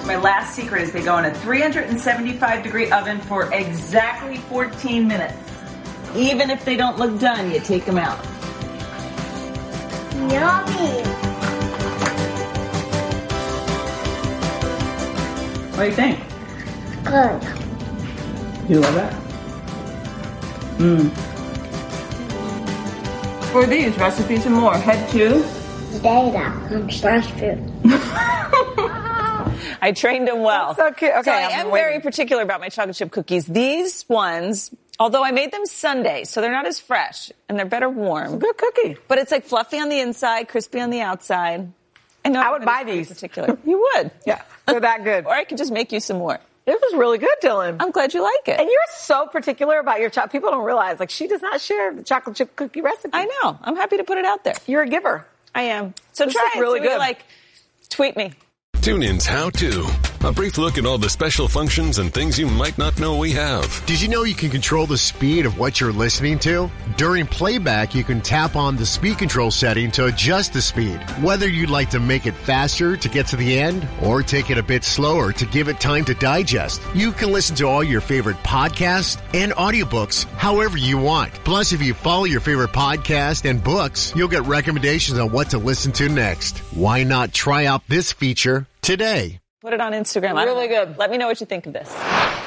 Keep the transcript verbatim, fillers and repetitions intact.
my last secret is they go in a three hundred seventy-five degree oven for exactly fourteen minutes. Even if they don't look done, you take them out. Yummy. What do you think? Good. You love it? Mmm. For these recipes and more, head to Data on Slash Food. I trained him well. That's so cute. Okay, so I I'm am waiting. very particular about my chocolate chip cookies. These ones, although I made them Sunday, so they're not as fresh and they're better warm. Good cookie. But it's like fluffy on the inside, crispy on the outside. I know I would buy these. Particular. You would. Yeah, they're that good. Or I could just make you some more. This was really good, Dylan. I'm glad you like it. And you're so particular about your chocolate. People don't realize, like, she does not share the chocolate chip cookie recipe. I know. I'm happy to put it out there. You're a giver. I am. So This try is it. really See what you good. like. Tweet me. TuneIn's How To. A brief look at all the special functions and things you might not know we have. Did you know you can control the speed of what you're listening to? During playback, you can tap on the speed control setting to adjust the speed. Whether you'd like to make it faster to get to the end or take it a bit slower to give it time to digest, you can listen to all your favorite podcasts and audiobooks however you want. Plus, if you follow your favorite podcast and books, you'll get recommendations on what to listen to next. Why not try out this feature today? Put it on Instagram. I don't Really know. good. Let me know what you think of this.